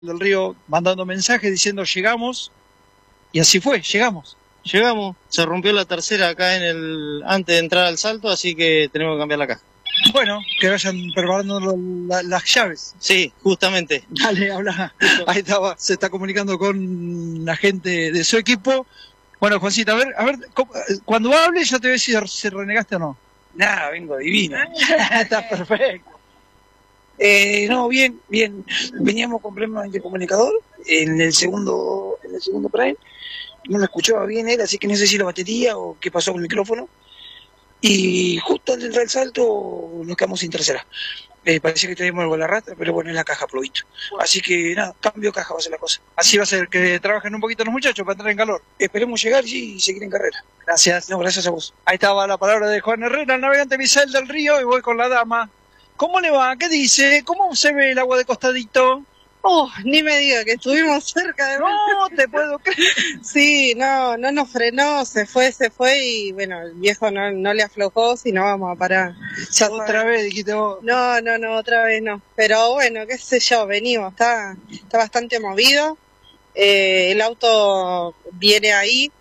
del Río mandando mensajes diciendo llegamos, y así fue, llegamos. Llegamos, se rompió la tercera acá antes de entrar al salto, así que tenemos que cambiar la caja. Bueno, que vayan preparando las llaves. Sí, justamente. Dale, habla. Ahí estaba, se está comunicando con la gente de su equipo. Bueno, Juancita, a ver, cuando hable yo te voy a decir si renegaste o no. Nada, vengo divino. Está perfecto. No, bien. Veníamos con problemas de intercomunicador en el segundo Prime. No me escuchaba bien él, así que no sé si la batería o qué pasó con el micrófono. Y justo antes de entrar al salto nos quedamos sin tercera. Parecía que teníamos algo a la rata, pero bueno, es la caja plovito. Así que nada, cambio caja va a ser la cosa. Así va a ser, que trabajen un poquito los muchachos para entrar en calor. Esperemos llegar y seguir en carrera. Gracias. No, gracias a vos. Ahí estaba la palabra de Juan Herrera, el navegante Misael del Río, y voy con la dama. ¿Cómo le va? ¿Qué dice? ¿Cómo se ve el agua de costadito? Oh, ni me diga que estuvimos cerca de... No, te puedo creer. Sí, no nos frenó, se fue y bueno, el viejo no le aflojó, si no vamos a parar. Ya otra vez dijiste vos. No, otra vez no. Pero bueno, qué sé yo, venimos, está bastante movido. El auto viene ahí,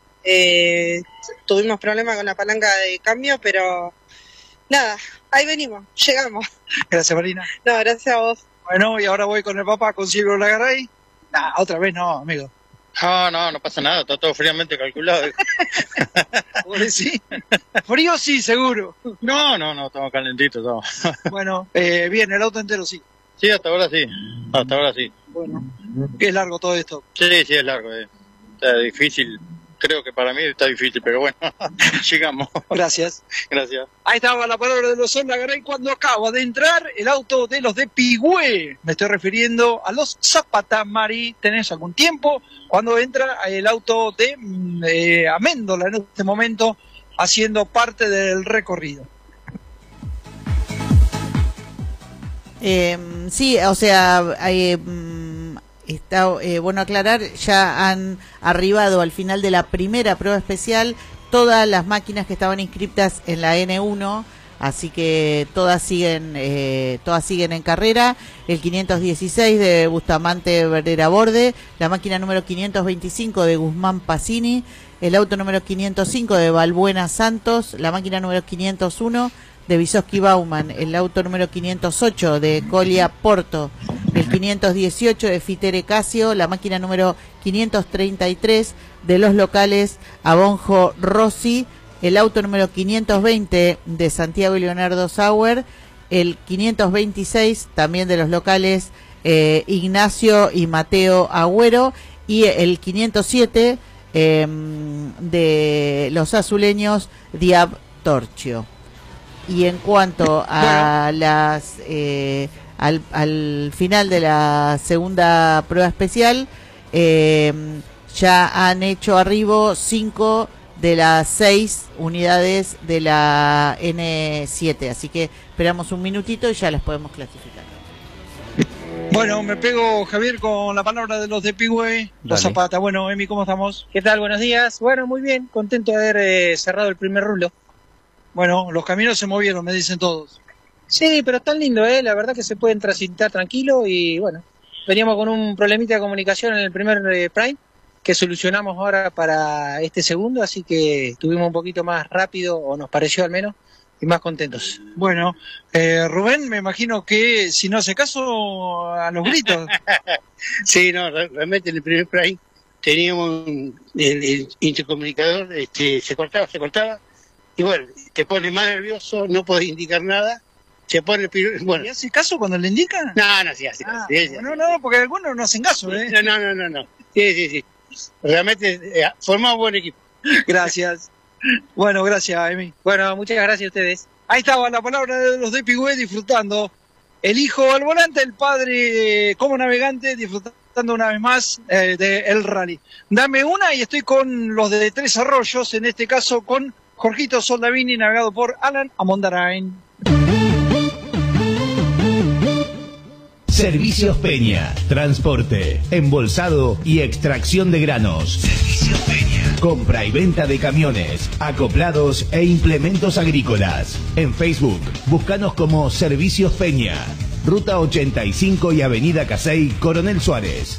tuvimos problemas con la palanca de cambio, pero nada, ahí venimos, llegamos. Gracias, Marina. No, gracias a vos. Bueno, y ahora voy con el papá, con Silvio Lagaray. Nah, otra vez no, amigo. No pasa nada, está todo fríamente calculado. ¿Sí? Frío sí, seguro. No, estamos calentitos todos. Bueno, bien, el auto entero sí. Sí, hasta ahora sí. Bueno, es largo todo esto. Sí, es largo. Está difícil. Creo que para mí está difícil, pero bueno, llegamos. Gracias. Gracias. Ahí estaba la palabra de los Lagaray cuando acaba de entrar el auto de los de Pigüé. Me estoy refiriendo a los Zapata. Mari, ¿tenés algún tiempo? Cuando entra el auto de Améndola en este momento, haciendo parte del recorrido. Sí, o sea... Está bueno aclarar, ya han arribado al final de la primera prueba especial todas las máquinas que estaban inscritas en la N1, así que todas siguen en carrera. El 516 de Bustamante Verdera Borde, la máquina número 525 de Guzmán Pacini, el auto número 505 de Balbuena Santos, la máquina número 501 de Vysotsky Bauman, el auto número 508 de Colia Porto, el 518 de Fitere Casio, la máquina número 533 de los locales Abonjo Rossi, el auto número 520 de Santiago y Leonardo Sauer, el 526 también de los locales Ignacio y Mateo Agüero, y el 507 de los azuleños Diab Torchio. Y en cuanto a las al final de la segunda prueba especial, ya han hecho arribo 5 de las 6 unidades de la N7, así que esperamos un minutito y ya las podemos clasificar. Bueno, me pego, Javier, con la palabra de los de Pigüé, los Zapata. Bueno, Emi, ¿cómo estamos? ¿Qué tal? Buenos días. Bueno, muy bien, contento de haber cerrado el primer rulo. Bueno, los caminos se movieron, me dicen todos. Sí, pero tan lindo, la verdad que se pueden transitar tranquilo y bueno, veníamos con un problemita de comunicación en el primer Prime que solucionamos ahora para este segundo, así que estuvimos un poquito más rápido, o nos pareció al menos, y más contentos. Bueno, Rubén, me imagino que si no hace caso a los gritos. Sí, no, realmente en el primer Prime teníamos el intercomunicador, se cortaba. Y bueno, te pone más nervioso, no podés indicar nada, se pone bueno. ¿Y hace caso cuando le indica? No, sí hace caso. No, porque algunos no hacen caso, ¿eh? No. Sí. Realmente formamos un buen equipo. Gracias. Bueno, gracias, Emi. Bueno, muchas gracias a ustedes. Ahí estaba la palabra de los de Pigüé disfrutando. El hijo al volante, el padre como navegante, disfrutando una vez más del rally. Dame una y estoy con los de Tres Arroyos, en este caso con Jorgito Soldavini, navegado por Alan Amondarain. Servicios Peña, transporte, embolsado y extracción de granos. Servicios Peña, compra y venta de camiones, acoplados e implementos agrícolas. En Facebook, búscanos como Servicios Peña. Ruta 85 y Avenida Casey, Coronel Suárez.